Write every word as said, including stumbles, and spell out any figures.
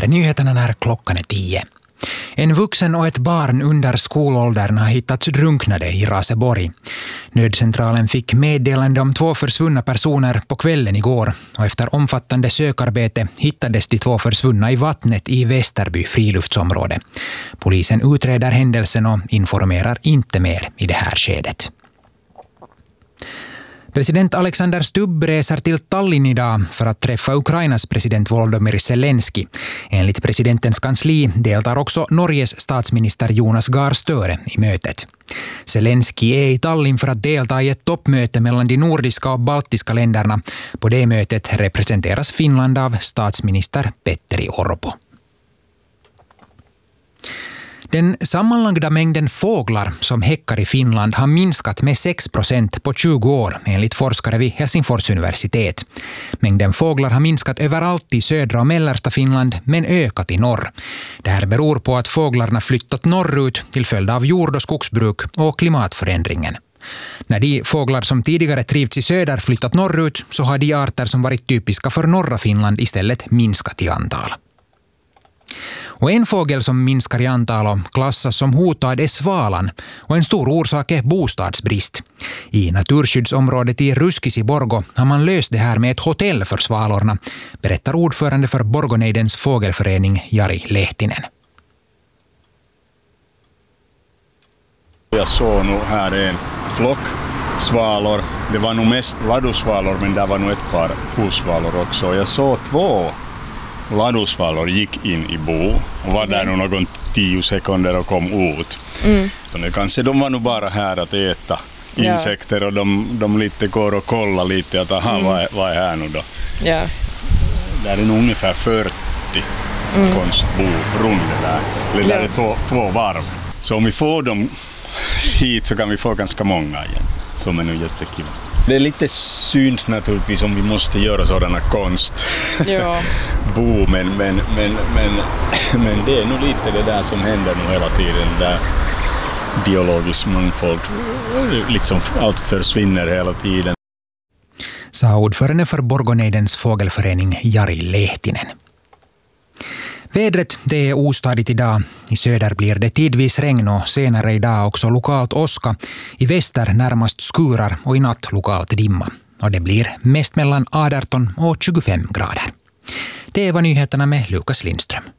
här är nyheterna när klockan är tio. En vuxen och ett barn under skolåldern har hittats drunknade i Raseborg. Nödcentralen fick meddelande om två försvunna personer på kvällen igår och efter omfattande sökarbete hittades de två försvunna i vattnet i Västerby friluftsområde. Polisen utreder händelsen och informerar inte mer i det här skedet. President Alexander Stubb reser till Tallinn idag för att träffa Ukrainas president Volodymyr Zelensky. Enligt presidentens kansli deltar också Norges statsminister Jonas Gahr Støre i mötet. Zelensky är i Tallinn för att delta i ett toppmöte mellan de nordiska och baltiska länderna. På det mötet representeras Finland av statsminister Petteri Orpo. Den sammanlagda mängden fåglar som häckar i Finland har minskat med sex procent på tjugo år enligt forskare vid Helsingfors universitet. Mängden fåglar har minskat överallt i södra och mellersta Finland men ökat i norr. Det här beror på att fåglarna flyttat norrut till följd av jord- och skogsbruk och klimatförändringen. När de fåglar som tidigare trivts i söder flyttat norrut så har de arter som varit typiska för norra Finland istället minskat i antal. Och en fågel som minskar i antal och klassas som hotad är svalan och en stor orsak är bostadsbrist. I naturskyddsområdet i Ruskisi-Borgo har man löst det här med ett hotell för svalorna, berättar ordförande för Borgoneidens fågelförening Jari Lehtinen. Jag såg nog här en flock svalor. Det var nog mest ladusvalor men det var nog ett par husvalor också. Jag såg två ladusvalor gick in i bo och var där nog någon tio sekunder och kom ut. Mm. Så det kanske de var nog bara här att äta insekter ja. Och de, de lite går och kollar lite att aha, mm. vad, är, vad är här nu då? Ja. Där är nog ungefär fyrtio mm. konstbo-runder där. Eller där ja. är två, två varv. Så om vi får dem hit så kan vi få ganska många igen. Som är nog jättekul. Det är lite synd naturligtvis om vi måste göra sådana konst. Ja. Bo, men, men, men, men, men det är nog lite det där som händer nu hela tiden. Där biologisk mångfald, liksom allt försvinner hela tiden. Sa ordförande för Borgoneidens fågelförening Jari Lehtinen. Vädret det är ostadigt idag. I söder blir det tidvis regn och senare idag också lokalt åska. I väster närmast skurar och i natt lokalt dimma. Och det blir mest mellan arton och tjugofem grader. Det var nyheterna med Lukas Lindström.